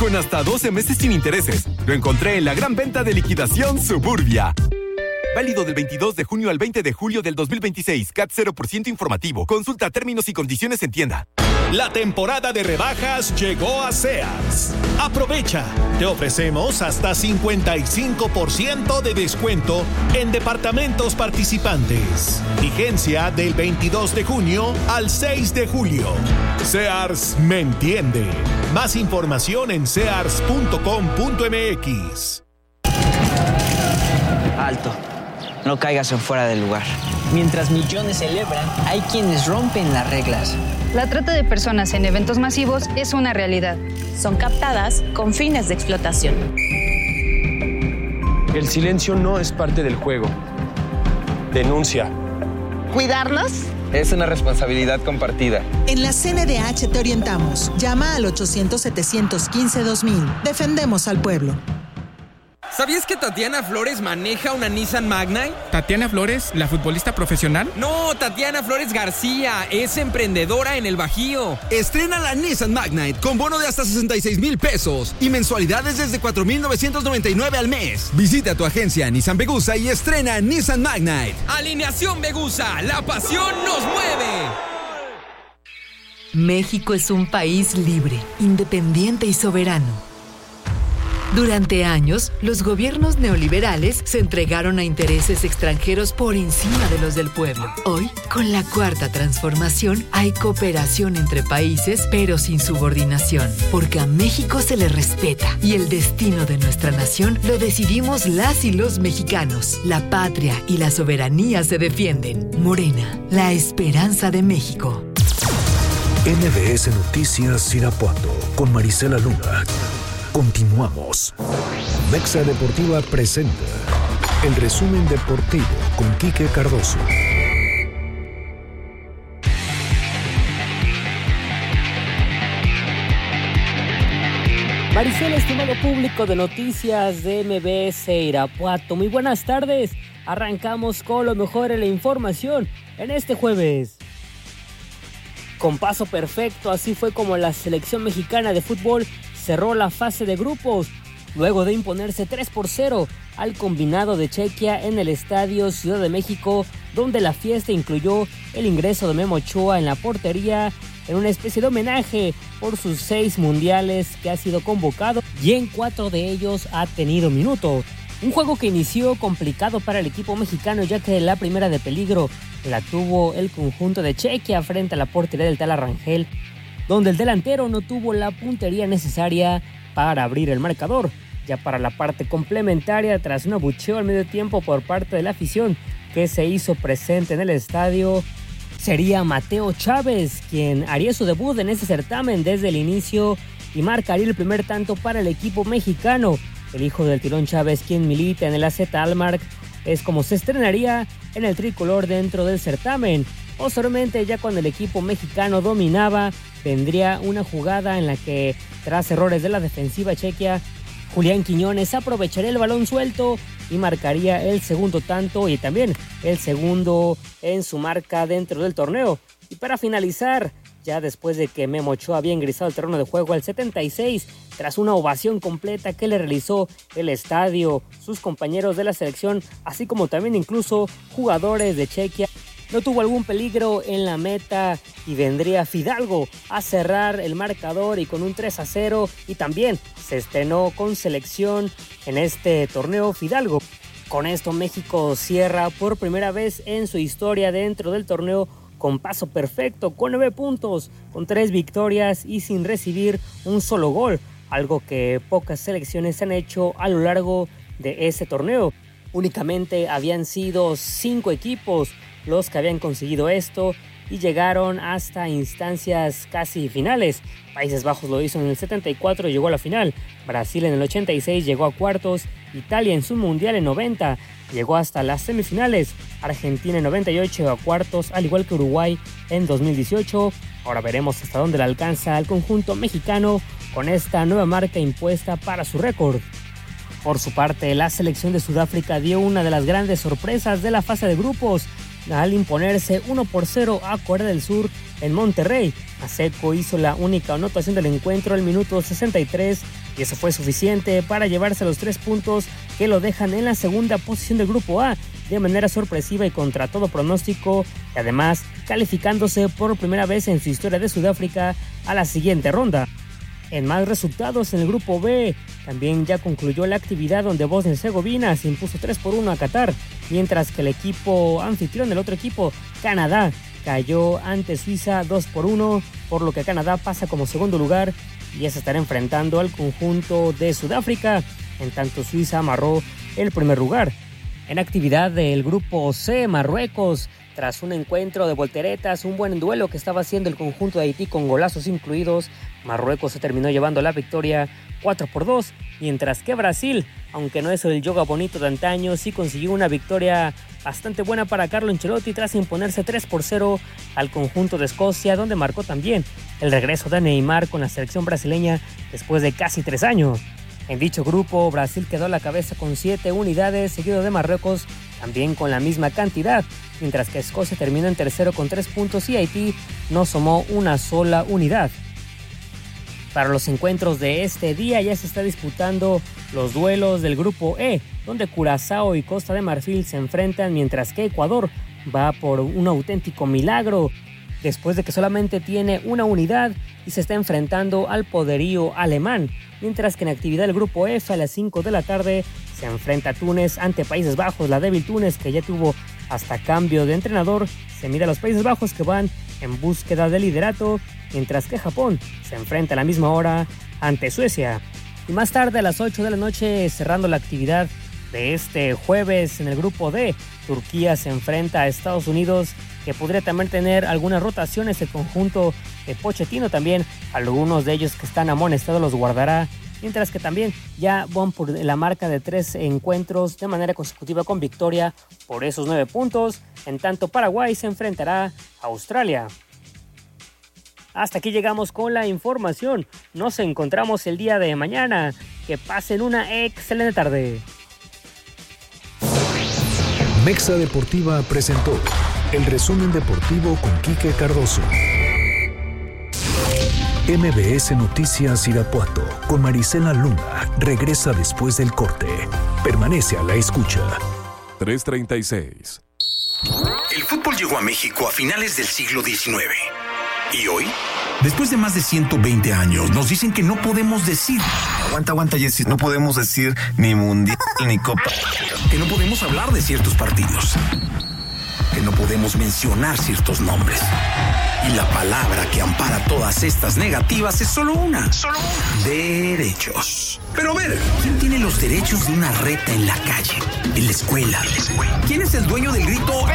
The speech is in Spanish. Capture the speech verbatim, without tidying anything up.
con hasta doce meses sin intereses. Lo encontré en la gran venta de liquidación Suburbia. Válido del veintidós de junio al veinte de julio del dos mil veintiséis. C A T cero por ciento informativo. Consulta términos y condiciones en tienda. La temporada de rebajas llegó a Sears. Aprovecha. Te ofrecemos hasta cincuenta y cinco por ciento de descuento en departamentos participantes. Vigencia del veintidós de junio al seis de julio. Sears me entiende. Más información en sears punto com punto m x. Alto. No caigas en fuera del lugar. Mientras millones celebran, hay quienes rompen las reglas. La trata de personas en eventos masivos es una realidad. Son captadas con fines de explotación. El silencio no es parte del juego. Denuncia. ¿Cuidarnos? Es una responsabilidad compartida. En la C N D H te orientamos. Llama al ochocientos, setecientos quince, dos mil. Defendemos al pueblo. ¿Sabías que Tatiana Flores maneja una Nissan Magnite? ¿Tatiana Flores, la futbolista profesional? No, Tatiana Flores García, es emprendedora en el Bajío. Estrena la Nissan Magnite con bono de hasta sesenta y seis mil pesos y mensualidades desde cuatro mil novecientos noventa y nueve al mes. Visita tu agencia Nissan Vegusa y estrena Nissan Magnite. Alineación Vegusa, la pasión nos mueve. México es un país libre, independiente y soberano. Durante años, los gobiernos neoliberales se entregaron a intereses extranjeros por encima de los del pueblo. Hoy, con la Cuarta Transformación, hay cooperación entre países, pero sin subordinación, porque a México se le respeta y el destino de nuestra nación lo decidimos las y los mexicanos. La patria y la soberanía se defienden. Morena, la esperanza de México. N B S Noticias Irapuato, con Marisela Luna. Continuamos. Mexa Deportiva presenta el resumen deportivo con Quique Cardoso. Maricela, estimado público de noticias de M B S Irapuato, muy buenas tardes. Arrancamos con lo mejor de la información en este jueves. Con paso perfecto, así fue como la selección mexicana de fútbol cerró la fase de grupos, luego de imponerse tres por cero al combinado de Chequia en el Estadio Ciudad de México, donde la fiesta incluyó el ingreso de Memo Ochoa en la portería, en una especie de homenaje por sus seis mundiales que ha sido convocado y en cuatro de ellos ha tenido minuto. Un juego que inició complicado para el equipo mexicano, ya que la primera de peligro la tuvo el conjunto de Chequia frente a la portería del Tala Rangel, donde el delantero no tuvo la puntería necesaria para abrir el marcador. Ya para la parte complementaria, tras un abucheo al medio tiempo por parte de la afición que se hizo presente en el estadio, sería Mateo Chávez quien haría su debut en ese certamen desde el inicio y marcaría el primer tanto para el equipo mexicano. El hijo del Tirón Chávez, quien milita en el A Z Almar, es como se estrenaría en el tricolor dentro del certamen. Posteriormente, ya cuando el equipo mexicano dominaba, vendría una jugada en la que, tras errores de la defensiva chequia, Julián Quiñones aprovecharía el balón suelto y marcaría el segundo tanto y también el segundo en su marca dentro del torneo. Y para finalizar, ya después de que Memo Ochoa había ingresado al terreno de juego al setenta y seis, tras una ovación completa que le realizó el estadio, sus compañeros de la selección, así como también incluso jugadores de Chequia, no tuvo algún peligro en la meta y vendría Fidalgo a cerrar el marcador y con un tres a cero, y también se estrenó con selección en este torneo Fidalgo. Con esto México cierra por primera vez en su historia dentro del torneo con paso perfecto, con nueve puntos, con tres victorias y sin recibir un solo gol, algo que pocas selecciones han hecho a lo largo de ese torneo. Únicamente habían sido cinco equipos los que habían conseguido esto y llegaron hasta instancias casi finales. Países Bajos lo hizo en el setenta y cuatro y llegó a la final. Brasil en el ochenta y seis llegó a cuartos. Italia en su mundial en noventa llegó hasta las semifinales. Argentina en noventa y ocho llegó a cuartos, al igual que Uruguay en dos mil dieciocho. Ahora veremos hasta dónde le alcanza al conjunto mexicano con esta nueva marca impuesta para su récord. Por su parte, la selección de Sudáfrica dio una de las grandes sorpresas de la fase de grupos al imponerse uno por cero a Corea del Sur en Monterrey. Aseko hizo la única anotación del encuentro al minuto sesenta y tres y eso fue suficiente para llevarse los tres puntos que lo dejan en la segunda posición del Grupo A de manera sorpresiva y contra todo pronóstico, y además calificándose por primera vez en su historia de Sudáfrica a la siguiente ronda. En más resultados, en el Grupo B también ya concluyó la actividad, donde Bosnia y Herzegovina se impuso tres por uno a Qatar, mientras que el equipo anfitrión, el otro equipo, Canadá, cayó ante Suiza dos por uno, por lo que Canadá pasa como segundo lugar y ya se estará enfrentando al conjunto de Sudáfrica, en tanto Suiza amarró el primer lugar. En actividad del Grupo C, Marruecos, tras un encuentro de volteretas, un buen duelo que estaba haciendo el conjunto de Haití con golazos incluidos, Marruecos se terminó llevando la victoria cuatro por dos, mientras que Brasil, aunque no es el yoga bonito de antaño, sí consiguió una victoria bastante buena para Carlo Ancelotti tras imponerse tres por cero al conjunto de Escocia, donde marcó también el regreso de Neymar con la selección brasileña después de casi tres años. En dicho grupo, Brasil quedó a la cabeza con siete unidades, seguido de Marruecos también con la misma cantidad, mientras que Escocia terminó en tercero con tres puntos y Haití no sumó una sola unidad. Para los encuentros de este día ya se está disputando los duelos del Grupo E, donde Curazao y Costa de Marfil se enfrentan, mientras que Ecuador va por un auténtico milagro, después de que solamente tiene una unidad y se está enfrentando al poderío alemán, mientras que en actividad del Grupo F a las cinco de la tarde se enfrenta Túnez ante Países Bajos. La débil Túnez, que ya tuvo hasta cambio de entrenador, se mide a los Países Bajos, que van en búsqueda de liderato, mientras que Japón se enfrenta a la misma hora ante Suecia. Y más tarde, a las ocho de la noche, cerrando la actividad de este jueves en el Grupo D, Turquía se enfrenta a Estados Unidos, que podría también tener algunas rotaciones. El conjunto de Pochettino también, algunos de ellos que están amonestados los guardará, mientras que también ya van por la marca de tres encuentros de manera consecutiva con victoria por esos nueve puntos. En tanto, Paraguay se enfrentará a Australia. Hasta aquí llegamos con la información. Nos encontramos el día de mañana. Que pasen una excelente tarde. Mexa Deportiva presentó el resumen deportivo con Quique Cardoso. M B S Noticias Irapuato con Marisela Luna regresa después del corte. Permanece a la escucha. tres treinta y seis. El fútbol llegó a México a finales del siglo diecinueve. ¿Y hoy? Después de más de ciento veinte años, nos dicen que no podemos decir... Aguanta, aguanta, Jessy. No podemos decir ni mundial ni copa. Que no podemos hablar de ciertos partidos. Que no podemos mencionar ciertos nombres. Y la palabra que ampara todas estas negativas es solo una. Solo una. Derechos. Pero a ver, ¿quién tiene los derechos de una reta en la calle? En la escuela. ¿Quién es el dueño del grito